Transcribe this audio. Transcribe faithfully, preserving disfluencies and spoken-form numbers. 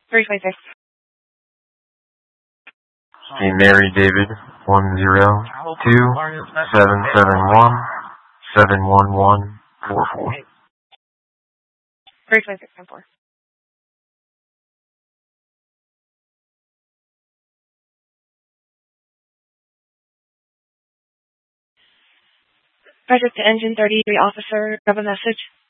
three twenty-six. Hey, Mary David, one zero two seven seven one seven one one four four. three twenty-six, ten four. Project to Engine thirty-three officer, have a message.